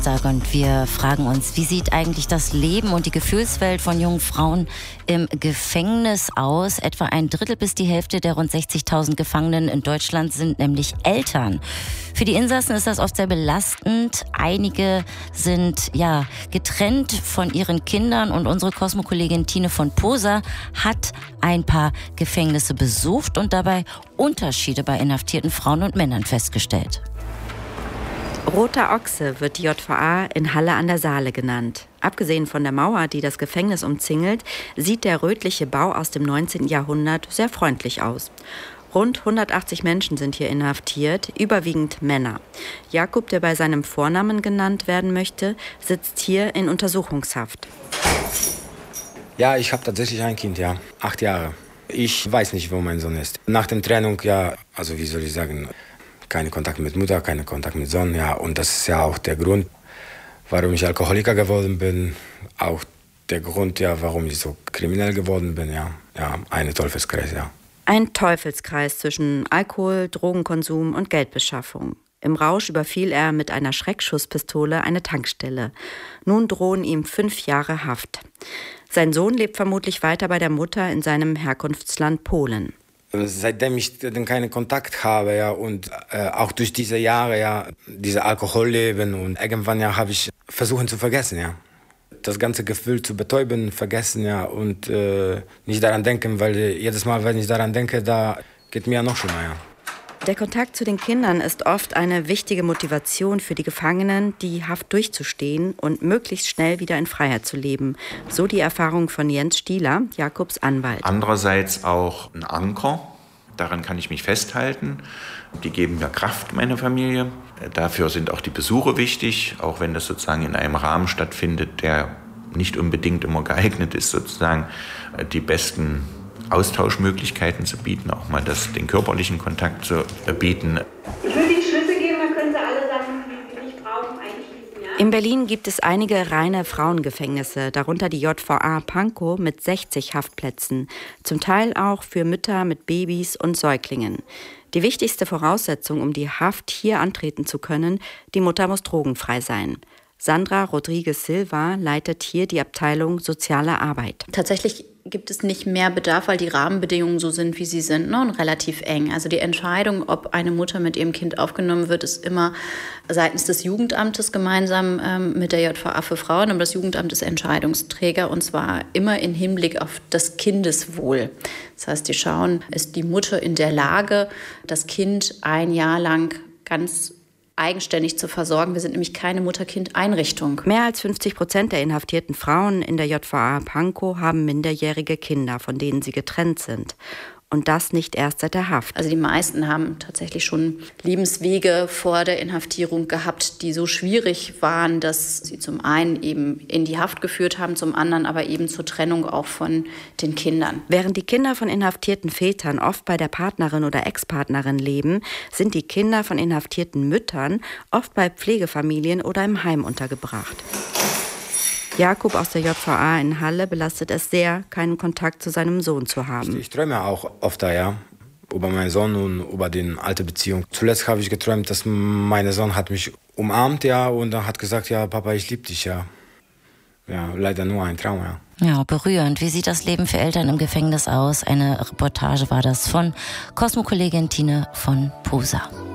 Donnerstag und wir fragen uns, wie sieht eigentlich das Leben und die Gefühlswelt von jungen Frauen im Gefängnis aus? Etwa ein Drittel bis die Hälfte der rund 60.000 Gefangenen in Deutschland sind nämlich Eltern. Für die Insassen ist das oft sehr belastend. Einige sind getrennt von ihren Kindern und unsere Cosmo-Kollegin Tine von Posa hat ein paar Gefängnisse besucht und dabei Unterschiede bei inhaftierten Frauen und Männern festgestellt. Roter Ochse wird die JVA in Halle an der Saale genannt. Abgesehen von der Mauer, die das Gefängnis umzingelt, sieht der rötliche Bau aus dem 19. Jahrhundert sehr freundlich aus. Rund 180 Menschen sind hier inhaftiert, überwiegend Männer. Jakob, der bei seinem Vornamen genannt werden möchte, sitzt hier in Untersuchungshaft. Ja, ich habe tatsächlich ein Kind, 8 Jahre. Ich weiß nicht, wo mein Sohn ist. Nach der Trennung, wie soll ich sagen, keine Kontakt mit Mutter, keine Kontakt mit Sohn, und das ist ja auch der Grund, warum ich Alkoholiker geworden bin, auch der Grund, warum ich so kriminell geworden bin, ein Teufelskreis, Ein Teufelskreis zwischen Alkohol, Drogenkonsum und Geldbeschaffung. Im Rausch überfiel er mit einer Schreckschusspistole eine Tankstelle. Nun drohen ihm 5 Jahre Haft. Sein Sohn lebt vermutlich weiter bei der Mutter in seinem Herkunftsland Polen. Seitdem ich keinen Kontakt habe, und auch durch diese Jahre, dieses Alkoholleben, und irgendwann habe ich versucht zu vergessen, das ganze Gefühl zu betäuben, vergessen, und nicht daran denken, weil jedes Mal, wenn ich daran denke, da geht mir noch schlimmer, Der Kontakt zu den Kindern ist oft eine wichtige Motivation für die Gefangenen, die Haft durchzustehen und möglichst schnell wieder in Freiheit zu leben. So die Erfahrung von Jens Stieler, Jakobs Anwalt. Andererseits auch ein Anker, daran kann ich mich festhalten. Die geben mir Kraft, meine Familie. Dafür sind auch die Besuche wichtig, auch wenn das sozusagen in einem Rahmen stattfindet, der nicht unbedingt immer geeignet ist, sozusagen die besten Austauschmöglichkeiten zu bieten, auch mal den körperlichen Kontakt zu bieten. Ich würde die Schlüssel geben, dann können Sie alle Sachen, die Sie nicht brauchen, einschließen. Ja? In Berlin gibt es einige reine Frauengefängnisse, darunter die JVA Pankow mit 60 Haftplätzen, zum Teil auch für Mütter mit Babys und Säuglingen. Die wichtigste Voraussetzung, um die Haft hier antreten zu können, die Mutter muss drogenfrei sein. Sandra Rodriguez Silva leitet hier die Abteilung Soziale Arbeit. Tatsächlich gibt es nicht mehr Bedarf, weil die Rahmenbedingungen so sind, wie sie sind, und relativ eng. Also die Entscheidung, ob eine Mutter mit ihrem Kind aufgenommen wird, ist immer seitens des Jugendamtes gemeinsam mit der JVA für Frauen. Aber das Jugendamt ist Entscheidungsträger, und zwar immer im Hinblick auf das Kindeswohl. Das heißt, die schauen, ist die Mutter in der Lage, das Kind ein Jahr lang ganz eigenständig zu versorgen. Wir sind nämlich keine Mutter-Kind-Einrichtung. Mehr als 50% der inhaftierten Frauen in der JVA Pankow haben minderjährige Kinder, von denen sie getrennt sind. Und das nicht erst seit der Haft. Also die meisten haben tatsächlich schon Lebenswege vor der Inhaftierung gehabt, die so schwierig waren, dass sie zum einen eben in die Haft geführt haben, zum anderen aber eben zur Trennung auch von den Kindern. Während die Kinder von inhaftierten Vätern oft bei der Partnerin oder Ex-Partnerin leben, sind die Kinder von inhaftierten Müttern oft bei Pflegefamilien oder im Heim untergebracht. Jakob aus der JVA in Halle belastet es sehr, keinen Kontakt zu seinem Sohn zu haben. Ich träume auch oft über meinen Sohn und über die alte Beziehung. Zuletzt habe ich geträumt, dass mein Sohn hat mich umarmt, und dann hat gesagt, Papa, ich liebe dich, Ja, leider nur ein Traum, Ja, berührend. Wie sieht das Leben für Eltern im Gefängnis aus? Eine Reportage war das von Cosmo-Kollegin Tine von Posa.